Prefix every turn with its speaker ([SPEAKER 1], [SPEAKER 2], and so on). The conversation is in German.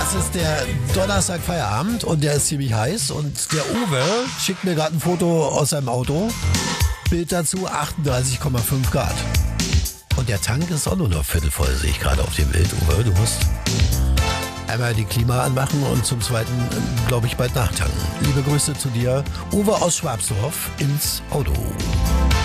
[SPEAKER 1] Es ist der Donnerstag Feierabend und der ist ziemlich heiß und der Uwe schickt mir gerade ein Foto aus seinem Auto. Bild dazu 38,5 Grad. Und der Tank ist auch nur noch viertelvoll, sehe ich gerade auf dem Bild. Uwe, du musst einmal die Klima anmachen und zum Zweiten, glaube ich, bald nachtanken. Liebe Grüße zu dir, Uwe aus Schwabsdorf ins Auto.